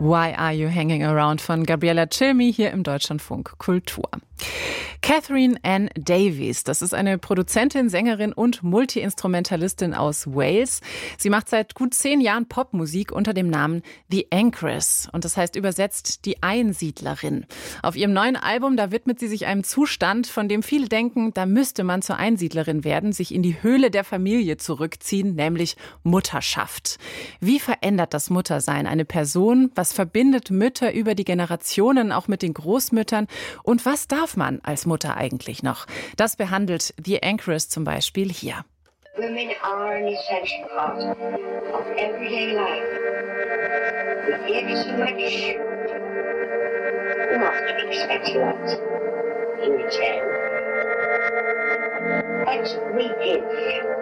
Why Are You Hanging Around von Gabriella Cilmi hier im Deutschlandfunk Kultur. Catherine Ann Davies, das ist eine Produzentin, Sängerin und Multi-Instrumentalistin aus Wales. Sie macht seit gut 10 Jahren Popmusik unter dem Namen The Anchoress und das heißt übersetzt die Einsiedlerin. Auf ihrem neuen Album, da widmet sie sich einem Zustand, von dem viele denken, da müsste man zur Einsiedlerin werden, sich in die Höhle der Familie zurückziehen, nämlich Mutterschaft. Wie verändert das Muttersein eine Person? Was verbindet Mütter über die Generationen, auch mit den Großmüttern? Und was darf man als Mutter eigentlich noch? Das behandelt The Anchoress zum Beispiel hier. Women are an essential part of everyday life. We give so much, not expecting that in return. But we give.